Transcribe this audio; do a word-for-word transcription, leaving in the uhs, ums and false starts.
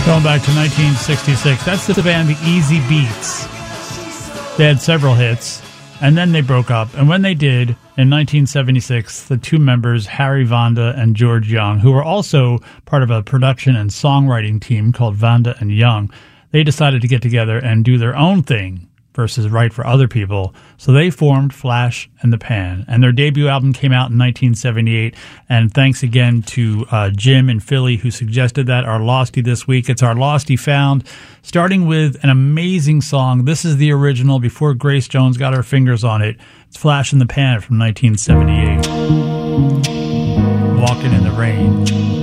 Going back to nineteen sixty-six, that's the band The Easy Beats. They had several hits, and then they broke up. And when they did, in nineteen seventy-six, the two members, Harry Vanda and George Young, who were also part of a production and songwriting team called Vanda and Young, they decided to get together and do their own thing versus write for other people. So they formed Flash and the Pan, and their debut album came out in nineteen seventy-eight. And thanks again to uh, Jim in Philly who suggested that, our Losty this week. It's our Losty Found, starting with an amazing song. This is the original before Grace Jones got her fingers on it. It's Flash and the Pan from nineteen seventy-eight. Walking in the Rain.